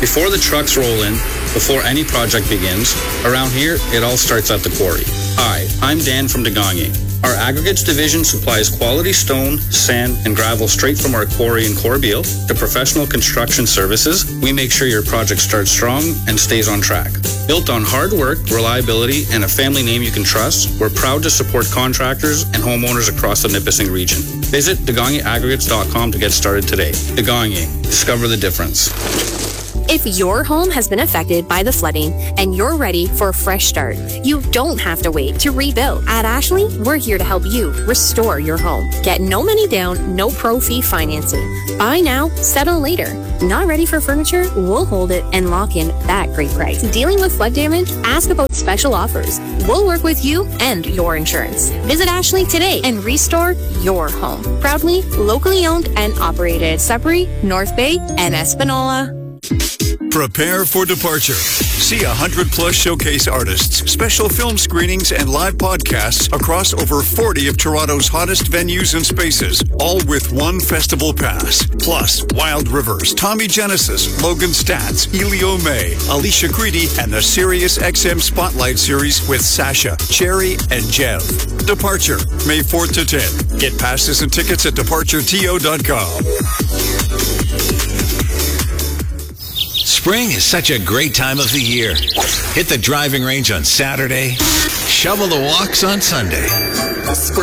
Before the trucks roll in, before any project begins, around here, it all starts at the quarry. Hi, I'm Dan from Deganye. Our aggregates division supplies quality stone, sand, and gravel straight from our quarry in Corbeil to professional construction services. We make sure your project starts strong and stays on track. Built on hard work, reliability, and a family name you can trust, we're proud to support contractors and homeowners across the Nipissing region. Visit DeganyeAggregates.com to get started today. Deganye, discover the difference. If your home has been affected by the flooding and you're ready for a fresh start, you don't have to wait to rebuild. At Ashley, we're here to help you restore your home. Get no money down, no pro fee financing. Buy now, settle later. Not ready for furniture? We'll hold it and lock in that great price. Dealing with flood damage? Ask about special offers. We'll work with you and your insurance. Visit Ashley today and restore your home. Proudly, locally owned and operated. Sudbury, North Bay, and Espanola. Prepare for departure. See 100-plus showcase artists, special film screenings, and live podcasts across over 40 of Toronto's hottest venues and spaces, all with one festival pass. Plus, Wild Rivers, Tommy Genesis, Logan Stats, Elio May, Alicia Greedy, and the Sirius XM Spotlight Series with Sasha, Cherry, and Jev. Departure, May 4th to 10th. Get passes and tickets at departureto.com. Spring is such a great time of the year. Hit the driving range on Saturday, shovel the walks on Sunday.